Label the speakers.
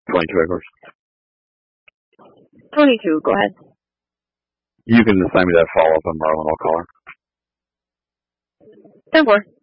Speaker 1: 22 acres.
Speaker 2: 22, go ahead.
Speaker 1: You can assign me that follow-up on Marlin. I'll call her.
Speaker 2: 10-4.